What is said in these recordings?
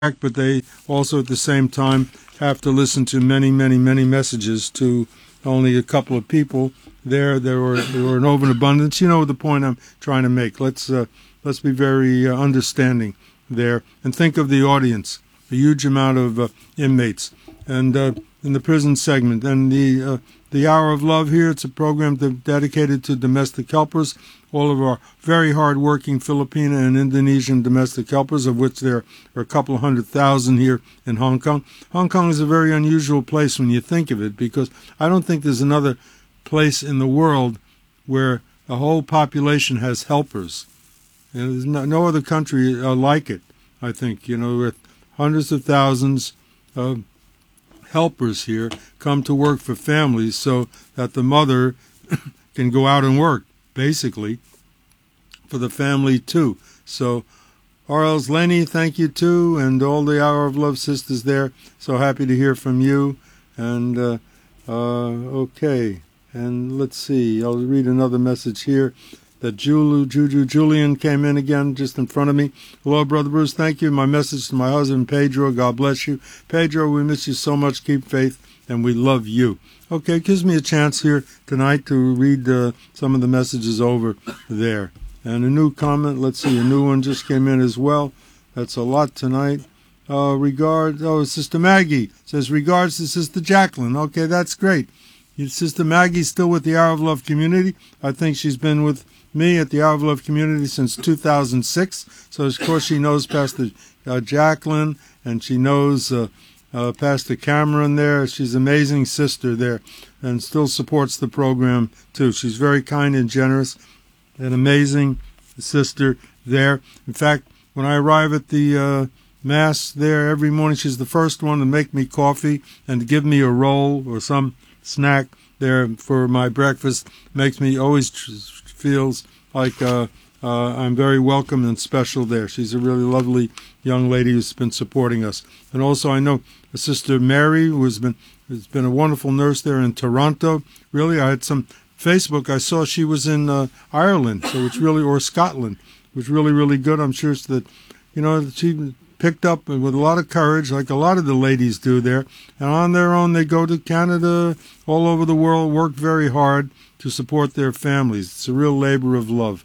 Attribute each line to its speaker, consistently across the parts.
Speaker 1: but they also at the same time have to listen to many, many, many messages to only a couple of people. There were an overabundance. You know the point I'm trying to make. Let's be very understanding there, and think of the audience, a huge amount of inmates, and in the prison segment, and the Hour of Love here. It's a program dedicated to domestic helpers, all of our very hard-working Filipino and Indonesian domestic helpers, of which there are a couple of 100,000 here in Hong Kong. Hong Kong is a very unusual place when you think of it, because I don't think there's another place in the world where a whole population has helpers. And there's no other country like it, I think, with hundreds of thousands of helpers here come to work for families so that the mother can go out and work, basically, for the family too. So, R.L.'s Lenny, thank you too, and all the Hour of Love sisters there. So happy to hear from you. And, okay. And let's see, I'll read another message here. That Julian came in again just in front of me. Hello, Brother Bruce. Thank you. My message to my husband, Pedro. God bless you. Pedro, we miss you so much. Keep faith, and we love you. Okay, it gives me a chance here tonight to read some of the messages over there. And a new comment. Let's see, a new one just came in as well. That's a lot tonight. Sister Maggie says, regards to Sister Jacqueline. Okay, that's great. Sister Maggie's still with the Hour of Love community. I think she's been with me at the Hour of Love community since 2006. So, of course, she knows Pastor Jacqueline, and she knows Pastor Cameron there. She's an amazing sister there, and still supports the program, too. She's very kind and generous, an amazing sister there. In fact, when I arrive at the Mass there every morning, she's the first one to make me coffee and to give me a roll or some snack there for my breakfast. Makes me always feels like I'm very welcome and special there. She's a really lovely young lady who's been supporting us. And also I know Sister Mary, who's been a wonderful nurse there in Toronto. Really, I had some Facebook. I saw she was in Ireland, so it's really, or Scotland. It was really, really good. I'm sure that, she picked up with a lot of courage, like a lot of the ladies do there, and on their own they go to Canada, all over the world, work very hard to support their families. It's a real labor of love.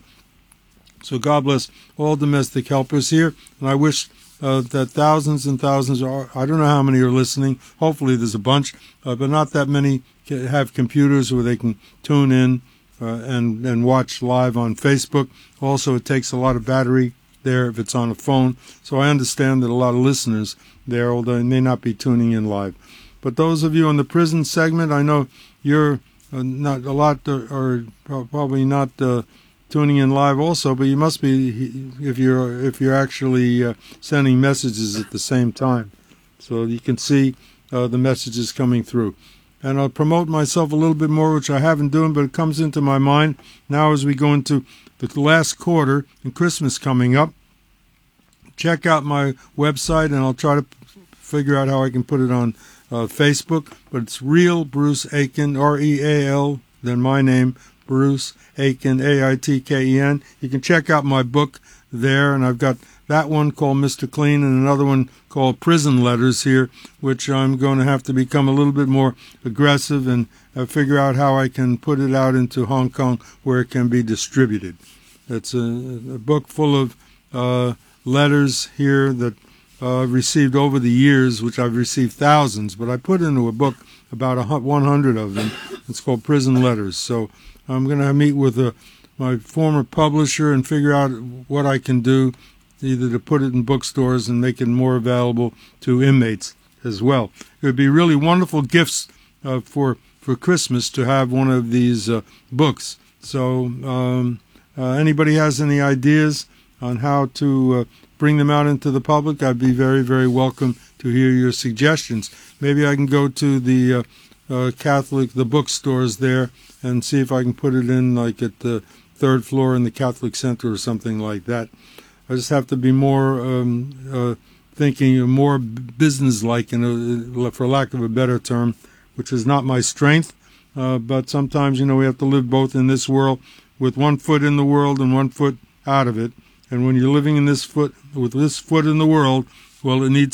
Speaker 1: So God bless all domestic helpers here, and I wish that thousands and thousands I don't know how many are listening. Hopefully there's a bunch, but not that many have computers where they can tune in and watch live on Facebook. Also, it takes a lot of battery there if it's on a phone. So I understand that a lot of listeners there, although they may not be tuning in live. But those of you on the prison segment, I know you're not a lot, or probably not tuning in live also, but you must be if you're actually sending messages at the same time, so you can see the messages coming through. And I'll promote myself a little bit more, which I haven't done, but it comes into my mind now as we go into the last quarter and Christmas coming up. Check out my website, and I'll try to figure out how I can put it on Facebook. But it's Real Bruce Aitken, R-E-A-L, then my name, Bruce Aitken, A-I-T-K-E-N. You can check out my book there, and I've got that one called Mr. Clean and another one called Prison Letters here, which I'm going to have to become a little bit more aggressive and figure out how I can put it out into Hong Kong where it can be distributed. It's a book full of letters here that I've received over the years, which I've received thousands, but I put into a book about 100 of them. It's called Prison Letters. So I'm going to meet with my former publisher and figure out what I can do, either to put it in bookstores and make it more available to inmates as well. It would be really wonderful gifts for Christmas to have one of these books. So anybody has any ideas on how to bring them out into the public, I'd be very, very welcome to hear your suggestions. Maybe I can go to the the bookstores there and see if I can put it in like at the third floor in the Catholic Center or something like that. I just have to be more thinking more business-like, for lack of a better term, which is not my strength. But sometimes, we have to live both in this world with one foot in the world and one foot out of it. And when you're living in with this foot in the world, well, it needs